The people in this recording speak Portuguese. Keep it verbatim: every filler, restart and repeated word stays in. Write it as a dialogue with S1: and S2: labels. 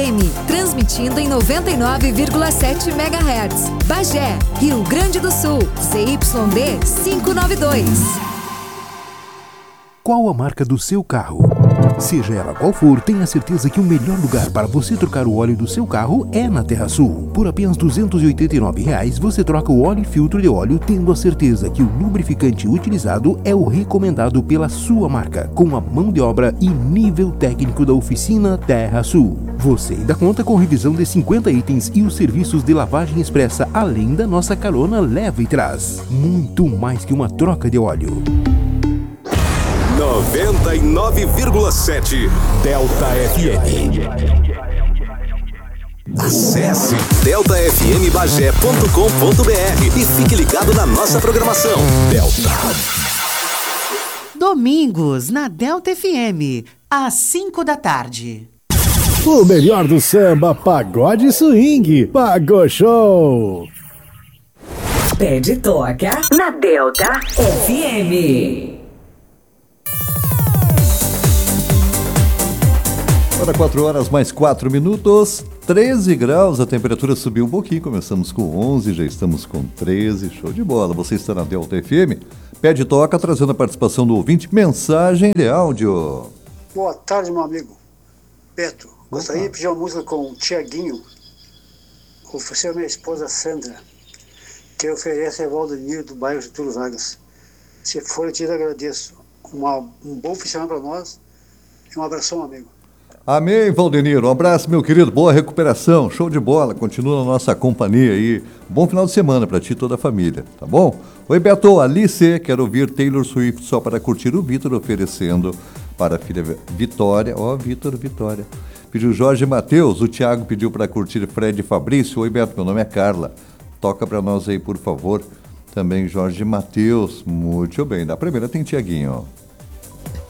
S1: M, transmitindo em noventa e nove vírgula sete megahertz. Bagé, Rio Grande do Sul, Z Y D quinhentos e noventa e dois.
S2: Qual a marca do seu carro? Seja ela qual for, tenha certeza que o melhor lugar para você trocar o óleo do seu carro é na TerraSul. Por apenas duzentos e oitenta e nove reais, você troca o óleo e filtro de óleo, tendo a certeza que o lubrificante utilizado é o recomendado pela sua marca, com a mão de obra e nível técnico da oficina TerraSul. Você ainda conta com revisão de cinquenta itens e os serviços de lavagem expressa, além da nossa carona leva e traz. Muito mais que uma troca de óleo.
S3: noventa e nove vírgula sete Delta F M. Acesse delta f m bagé ponto com ponto b r e fique ligado na nossa programação. Delta.
S4: Domingos na Delta F M, às cinco da tarde.
S5: O melhor do samba, pagode e swing. Pagou Show.
S6: Pede toca na Delta F M.
S7: Agora quatro horas mais quatro minutos, treze graus, a temperatura subiu um pouquinho, começamos com onze, já estamos com treze, show de bola. Você está na Delta F M, pede toca, trazendo a participação do ouvinte, mensagem de áudio.
S8: Boa tarde, meu amigo Beto. Gostaria de pedir uma música com o Tiaguinho, oferecer a minha esposa Sandra, que oferece a Valdemir do bairro Getúlio Vargas. Se for, eu te agradeço. Uma, um bom fim de semana para nós e um abração, amigo.
S7: Amém, Valdenir. Um abraço, meu querido. Boa recuperação. Show de bola. Continua na nossa companhia aí. Bom final de semana para ti e toda a família, tá bom? Oi, Beto. Alice, quero ouvir Taylor Swift só para curtir o Vitor oferecendo para a filha Vitória. Ó, oh, Vitor, Vitória. Pediu Jorge Matheus. O Thiago pediu para curtir Fred Fabrício. Oi, Beto. Meu nome é Carla. Toca para nós aí, por favor. Também Jorge Matheus. Muito bem. Da primeira tem Tiaguinho, ó.